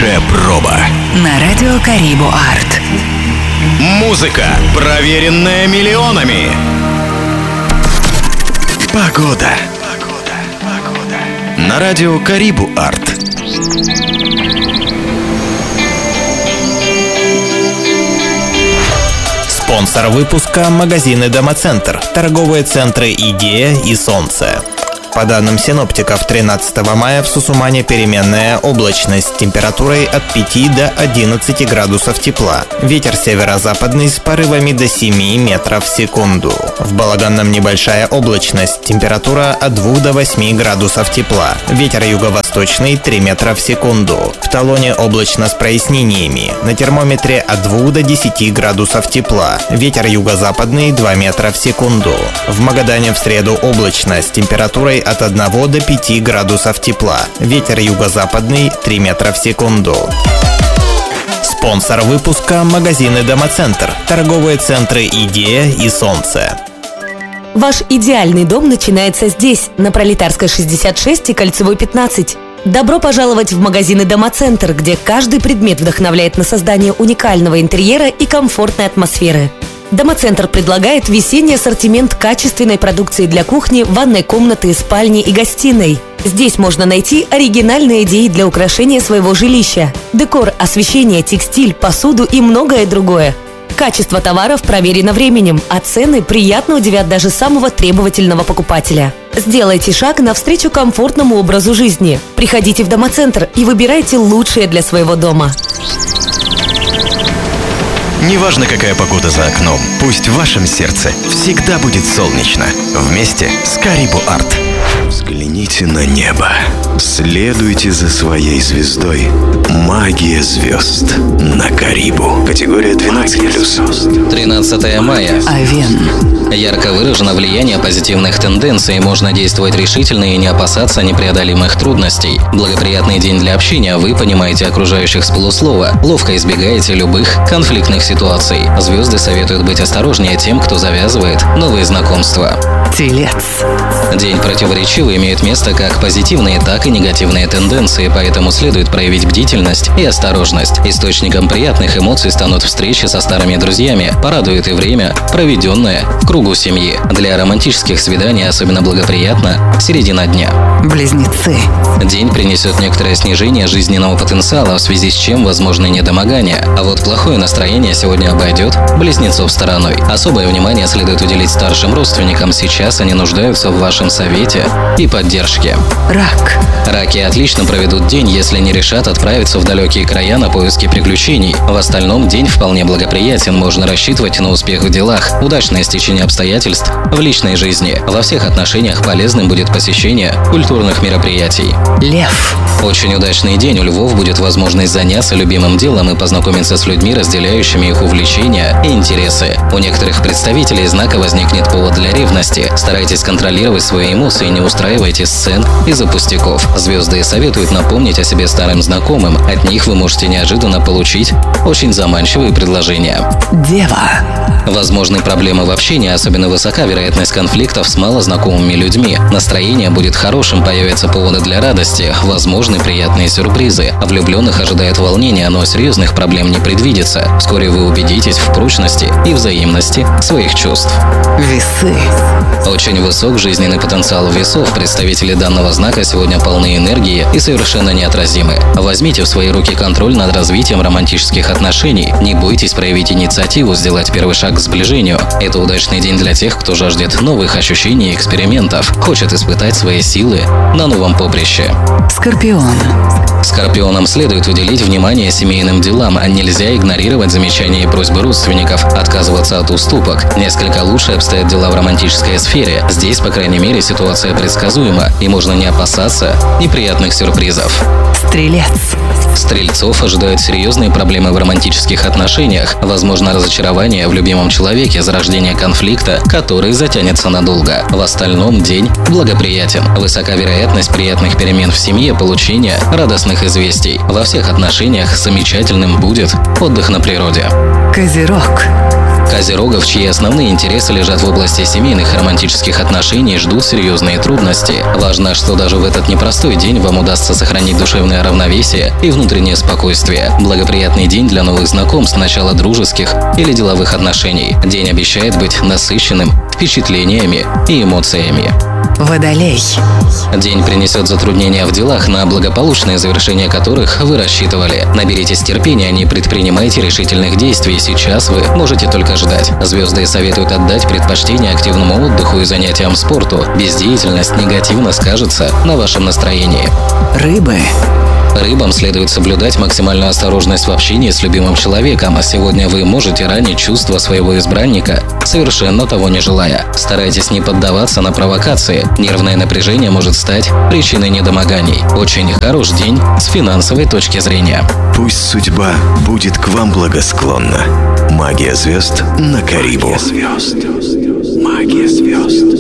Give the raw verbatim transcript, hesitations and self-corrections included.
Хорошая проба на радио Карибу Арт. Музыка, проверенная миллионами. Погода. Погода. Погода. На радио Карибу Арт. Спонсор выпуска — магазины «Домоцентр», торговые центры «Идея» и «Солнце». По данным синоптиков, тринадцатого мая в Сусумане переменная облачность с температурой от пяти до одиннадцати градусов тепла. Ветер северо-западный с порывами до семи метров в секунду. В Балаганном небольшая облачность, температура от двух до восьми градусов тепла. Ветер юго-восточный три метра в секунду. В Талоне облачно с прояснениями. На термометре от двух до десяти градусов тепла. Ветер юго-западный два метра в секунду. В Магадане в среду облачность, температурой от одного до пяти градусов тепла. Ветер юго-западный три метра в секунду. Спонсор выпуска — магазины «Домоцентр», торговые центры «Идея» и «Солнце». Ваш идеальный дом начинается здесь, на Пролетарской шестьдесят шесть и Кольцевой пятнадцать. Добро пожаловать в магазины «Домоцентр», где каждый предмет вдохновляет на создание уникального интерьера и комфортной атмосферы. Домоцентр предлагает весенний ассортимент качественной продукции для кухни, ванной комнаты, спальни и гостиной. Здесь можно найти оригинальные идеи для украшения своего жилища, декор, освещение, текстиль, посуду и многое другое. Качество товаров проверено временем, а цены приятно удивят даже самого требовательного покупателя. Сделайте шаг навстречу комфортному образу жизни. Приходите в Домоцентр и выбирайте лучшее для своего дома. Неважно, какая погода за окном, пусть в вашем сердце всегда будет солнечно. Вместе с Карибу Арт. Взгляните на небо. Следуйте за своей звездой. Магия звезд на Карибу. Категория двенадцать плюс. тринадцатого мая. Овен. Ярко выражено влияние позитивных тенденций, можно действовать решительно и не опасаться непреодолимых трудностей. Благоприятный день для общения, вы понимаете окружающих с полуслова, ловко избегаете любых конфликтных ситуаций. Звезды советуют быть осторожнее тем, кто завязывает новые знакомства. Телец. День противоречивый, имеет место как позитивные, так и негативные тенденции, поэтому следует проявить бдительность и осторожность. Источником приятных эмоций станут встречи со старыми друзьями, порадует и время, проведенное в кругу семьи. Для романтических свиданий особенно благоприятна середина дня. Близнецы. День принесет некоторое снижение жизненного потенциала, в связи с чем возможны недомогания. А вот плохое настроение сегодня обойдет близнецов стороной. Особое внимание следует уделить старшим родственникам. Сейчас они нуждаются в вашем совете и поддержке. Рак. Раки отлично проведут день, если не решат отправиться в далекие края на поиски приключений. В остальном день вполне благоприятен, можно рассчитывать на успех в делах, удачное стечение обстоятельств в личной жизни. Во всех отношениях полезным будет посещение культурных мероприятий. Лев. Очень удачный день, у львов будет возможность заняться любимым делом и познакомиться с людьми, разделяющими их увлечения и интересы. У некоторых представителей знака возникнет повод для ревности. Старайтесь контролировать свои эмоции, не устраивайте сцен из-за пустяков. Звезды советуют напомнить о себе старым знакомым. От них вы можете неожиданно получить очень заманчивые предложения. Дева. Возможны проблемы в общении, особенно высока вероятность конфликтов с малознакомыми людьми. Настроение будет хорошим, появятся поводы для радости, возможны приятные сюрпризы. Влюбленных ожидает волнение, но серьезных проблем не предвидится. Вскоре вы убедитесь в прочности и взаимности своих чувств. Весы. Очень высок жизненный потенциал весов. Представители данного знака сегодня полны энергии и совершенно неотразимы. Возьмите в свои руки контроль над развитием романтических отношений. Не бойтесь проявить инициативу, сделать первый шаг к сближению. Это удачный день для тех, кто жаждет новых ощущений и экспериментов, хочет испытать свои силы на новом поприще. Скорпион. Скорпионам следует уделить внимание семейным делам, а нельзя игнорировать замечания и просьбы родственников, отказываться от уступок. Несколько лучше обстоят дела в романтической сфере. Здесь, по крайней мере, ситуация предсказуема, и можно не опасаться неприятных сюрпризов. Стрелец. Стрельцов ожидают серьезные проблемы в романтических отношениях, возможно разочарование в любимом человеке, зарождение конфликта, который затянется надолго. В остальном день благоприятен. Высока вероятность приятных перемен в семье, получения радостных известий. Во всех отношениях замечательным будет отдых на природе. Козерог. Козерогов, чьи основные интересы лежат в области семейных и романтических отношений, ждут серьезные трудности. Важно, что даже в этот непростой день вам удастся сохранить душевное равновесие и внутреннее спокойствие. Благоприятный день для новых знакомств, начала дружеских или деловых отношений. День обещает быть насыщенным впечатлениями и эмоциями. Водолей. День принесет затруднения в делах, на благополучное завершение которых вы рассчитывали. Наберитесь терпения, не предпринимайте решительных действий. Сейчас вы можете только ждать. Звезды советуют отдать предпочтение активному отдыху и занятиям спорту. Бездеятельность негативно скажется на вашем настроении. Рыбы. Рыбам следует соблюдать максимальную осторожность в общении с любимым человеком, а сегодня вы можете ранить чувства своего избранника, совершенно того не желая. Старайтесь не поддаваться на провокации. Нервное напряжение может стать причиной недомоганий. Очень хорош день с финансовой точки зрения. Пусть судьба будет к вам благосклонна. Магия звезд на Карибу. Магия звезд. Магия звезд.